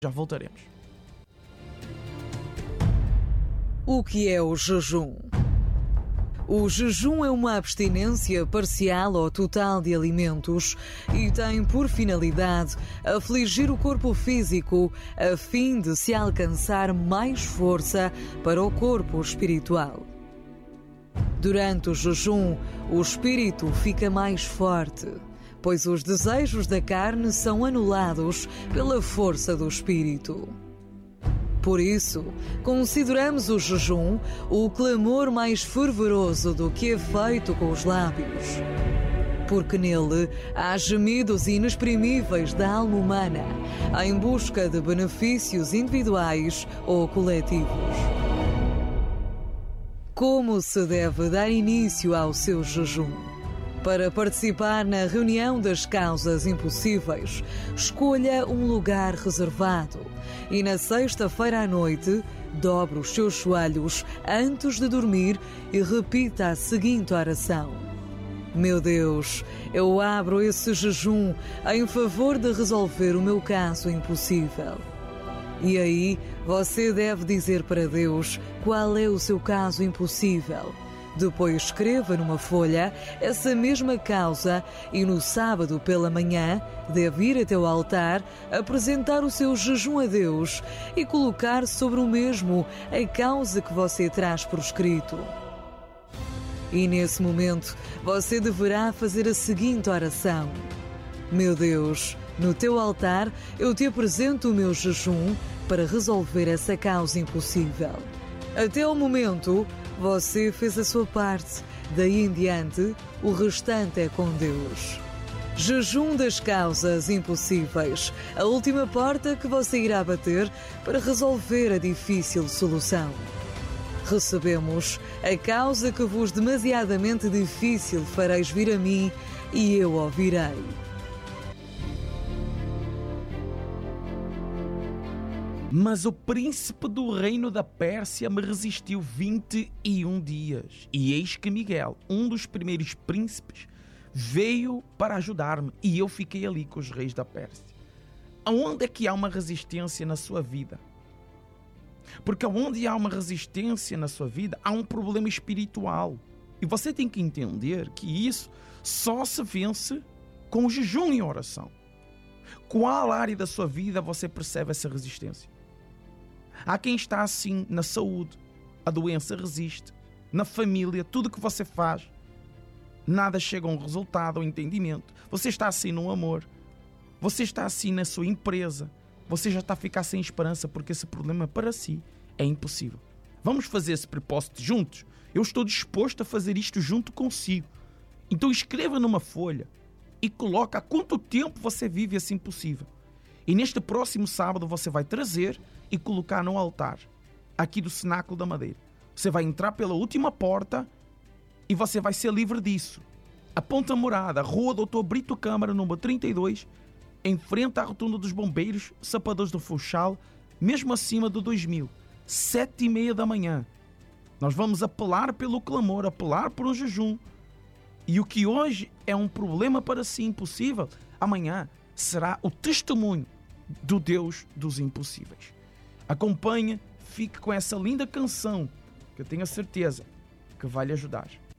Já voltaremos. O que é o jejum? O jejum é uma abstinência parcial ou total de alimentos e tem por finalidade afligir o corpo físico a fim de se alcançar mais força para o corpo espiritual. Durante o jejum, o espírito fica mais forte, pois os desejos da carne são anulados pela força do espírito. Por isso, consideramos o jejum o clamor mais fervoroso do que é feito com os lábios. Porque nele há gemidos inexprimíveis da alma humana em busca de benefícios individuais ou coletivos. Como se deve dar início ao seu jejum? Para participar na reunião das causas impossíveis, escolha um lugar reservado e na sexta-feira à noite, dobre os seus joelhos antes de dormir e repita a seguinte oração: Meu Deus, eu abro esse jejum em favor de resolver o meu caso impossível. E aí, você deve dizer para Deus qual é o seu caso impossível. Depois escreva numa folha essa mesma causa e no sábado pela manhã deve ir até o altar, apresentar o seu jejum a Deus e colocar sobre o mesmo a causa que você traz por escrito. E nesse momento você deverá fazer a seguinte oração: Meu Deus, no teu altar eu te apresento o meu jejum para resolver essa causa impossível. Até o momento, você fez a sua parte. Daí em diante, o restante é com Deus. Jejum das causas impossíveis. A última porta que você irá bater para resolver a difícil solução. Recebemos a causa que vos demasiadamente difícil fareis vir a mim e eu ouvirei. Mas o príncipe do reino da Pérsia me resistiu 21 dias. E eis que Miguel, um dos primeiros príncipes, veio para ajudar-me. E eu fiquei ali com os reis da Pérsia. Aonde é que há uma resistência na sua vida? Porque onde há uma resistência na sua vida, há um problema espiritual. E você tem que entender que isso só se vence com jejum e oração. Qual área da sua vida você percebe essa resistência? Há quem está assim na saúde, a doença resiste. Na família, tudo que você faz, nada chega a um resultado ou entendimento. Você está assim no amor. Você está assim na sua empresa. Você já está a ficar sem esperança porque esse problema para si é impossível. Vamos fazer esse propósito juntos? Eu estou disposto a fazer isto junto consigo. Então escreva numa folha e coloca há quanto tempo você vive assim impossível. E neste próximo sábado você vai trazer e colocar no altar, aqui do Cenáculo da Madeira. Você vai entrar pela última porta e você vai ser livre disso. Aponta a morada, Rua Doutor Brito Câmara, número 32, em frente à Rotunda dos Bombeiros, Sapadores do Funchal, mesmo acima do 2000, 7h30 da manhã. Nós vamos apelar pelo clamor, apelar por um jejum. E o que hoje é um problema para si impossível, amanhã será o testemunho do Deus dos impossíveis. Acompanhe, fique com essa linda canção, que eu tenho a certeza que vai lhe ajudar.